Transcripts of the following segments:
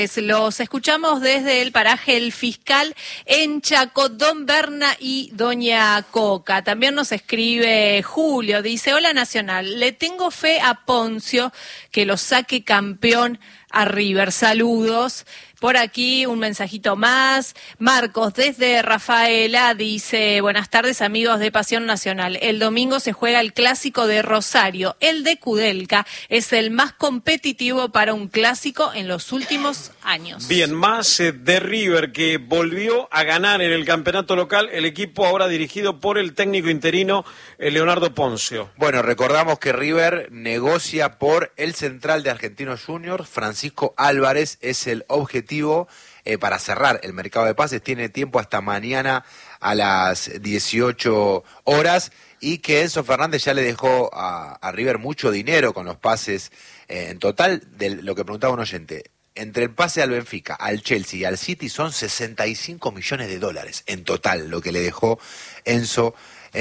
Los escuchamos desde el paraje El Fiscal en Chaco, Don Berna y Doña Coca. También nos escribe Julio, dice: hola Nacional, le tengo fe a Poncio que lo saque campeón a River. Saludos. Por aquí un mensajito más. Marcos, desde Rafaela, dice: buenas tardes amigos de Pasión Nacional. El domingo se juega el clásico de Rosario. El de Kudelka es el más competitivo para un clásico en los últimos años. Bien, más de River, que volvió a ganar en el campeonato local, el equipo ahora dirigido por el técnico interino Leonardo Poncio. Bueno, recordamos que River negocia por el central de Argentinos Juniors, Francisco Álvarez, es el objetivo para cerrar el mercado de pases. Tiene tiempo hasta mañana a las 18 horas y que Enzo Fernández ya le dejó a River mucho dinero con los pases en total. De lo que preguntaba un oyente, entre el pase al Benfica, al Chelsea y al City son 65 millones de dólares en total lo que le dejó Enzo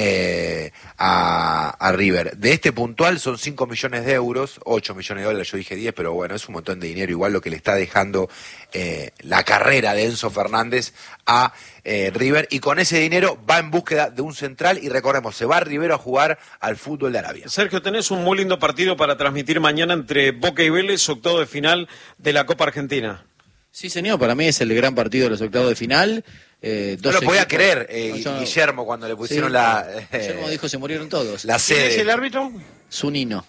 a River. De este puntual son 5 millones de euros, 8 millones de dólares, yo dije 10, pero bueno, es un montón de dinero igual lo que le está dejando la carrera de Enzo Fernández a River, y con ese dinero va en búsqueda de un central, y recordemos, se va a River a jugar al fútbol de Arabia. Sergio, tenés un muy lindo partido para transmitir mañana entre Boca y Vélez, octavo de final de la Copa Argentina. Sí, señor, para mí es el gran partido de los octavos de final. No lo podía creer, Guillermo, cuando le pusieron Guillermo dijo: se murieron todos. La sede. ¿Quién es el árbitro? Zunino.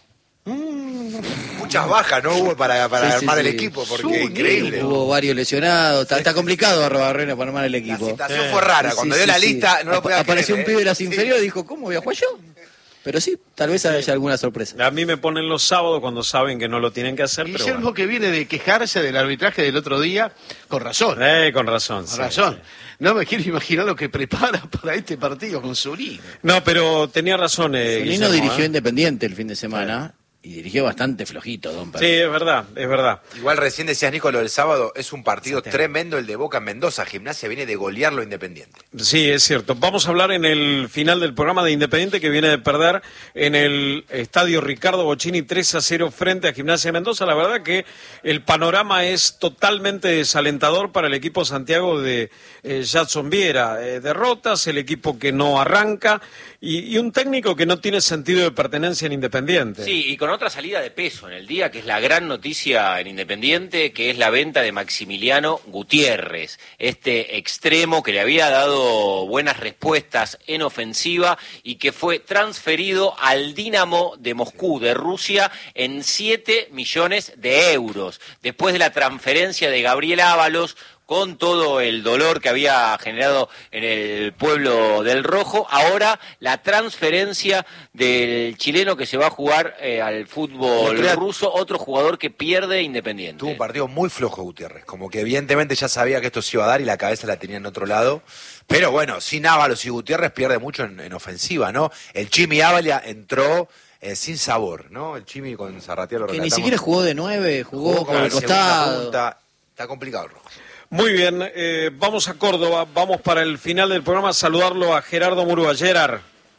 Muchas bajas no hubo para armar el equipo, porque increíble. Hubo varios lesionados, está complicado Arrobarrena para armar el equipo. La situación fue rara, cuando dio la lista no lo podía creer. Apareció un pibe de las inferiores y dijo: ¿cómo voy a jugar yo? Pero sí, tal vez haya alguna sorpresa. A mí me ponen los sábados cuando saben que no lo tienen que hacer. Guillermo, pero bueno, que viene de quejarse del arbitraje del otro día, con razón. Con razón. Con razón. Sí. No me quiero imaginar lo que prepara para este partido con Zunino. No, pero tenía razón. Zunino dirigió Independiente el fin de semana. Y dirigió bastante flojito, don Pedro. Sí, es verdad. Igual recién decías, Nico, lo del sábado, es un partido tremendo el de Boca en Mendoza. Gimnasia viene de golearlo Independiente. Sí, es cierto. Vamos a hablar en el final del programa de Independiente, que viene de perder en el estadio Ricardo Bocchini 3-0 frente a Gimnasia de Mendoza. La verdad que el panorama es totalmente desalentador para el equipo Santiago de Jadson Viera. Derrotas, el equipo que no arranca y un técnico que no tiene sentido de pertenencia en Independiente. Sí, y con otra salida de peso en el día, que es la gran noticia en Independiente, que es la venta de Maximiliano Gutiérrez, este extremo que le había dado buenas respuestas en ofensiva y que fue transferido al Dinamo de Moscú, de Rusia, en 7 millones de euros. Después de la transferencia de Gabriel Ábalos, con todo el dolor que había generado en el pueblo del Rojo, ahora la transferencia del chileno que se va a jugar al fútbol ruso, otro jugador que pierde Independiente. Tuvo un partido muy flojo Gutiérrez, como que evidentemente ya sabía que esto se iba a dar y la cabeza la tenía en otro lado, pero bueno, sin Ábalos y Gutiérrez pierde mucho en ofensiva, ¿no? El Chimi Ávila entró sin sabor, ¿no? El Chimi con Zarratea lo relatamos. Que ni siquiera jugó de 9, jugó por el costado. Punta. Está complicado el Rojo. Muy bien, vamos a Córdoba, vamos para el final del programa a saludarlo a Gerardo Murúa. Gerard.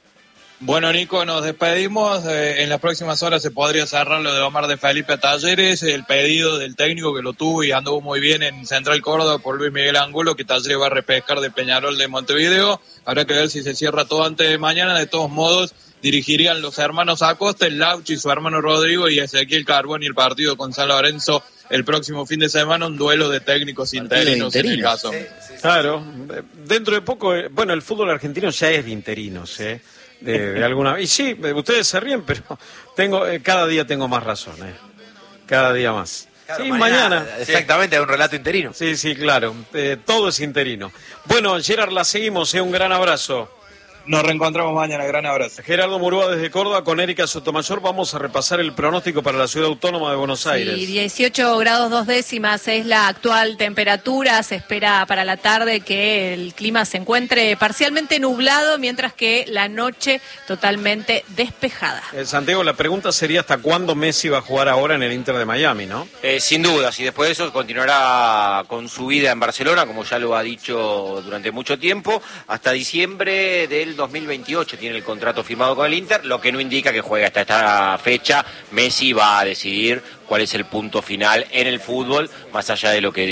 Bueno, Nico, nos despedimos. En las próximas horas se podría cerrar lo de Omar de Felipe a Talleres, el pedido del técnico que lo tuvo y anduvo muy bien en Central Córdoba por Luis Miguel Angulo, que Talleres va a repescar de Peñarol de Montevideo. Habrá que ver si se cierra todo antes de mañana. De todos modos, dirigirían los hermanos Acosta, el Lauchi, su hermano Rodrigo y Ezequiel Carbón, y el partido con San Lorenzo el próximo fin de semana, un duelo de técnicos interinos en el caso. Sí. Claro, dentro de poco, bueno, el fútbol argentino ya es de interinos, de alguna. Y sí, ustedes se ríen, pero cada día tengo más razón, cada día más. Claro, sí, mañana. Exactamente, un relato interino. Sí, claro, todo es interino. Bueno, Gerard, la seguimos, un gran abrazo. Nos reencontramos mañana, gran abrazo. Gerardo Murúa desde Córdoba con Erika Sotomayor. Vamos a repasar el pronóstico para la Ciudad Autónoma de Buenos Aires. Sí, 18 grados 2 décimas es la actual temperatura. Se espera para la tarde que el clima se encuentre parcialmente nublado, mientras que la noche totalmente despejada. Santiago, la pregunta sería ¿hasta cuándo Messi va a jugar ahora en el Inter de Miami, no? Sin dudas, y después de eso continuará con su vida en Barcelona, como ya lo ha dicho durante mucho tiempo, hasta diciembre del el 2028 tiene el contrato firmado con el Inter, lo que no indica que juegue hasta esta fecha. Messi va a decidir cuál es el punto final en el fútbol, más allá de lo que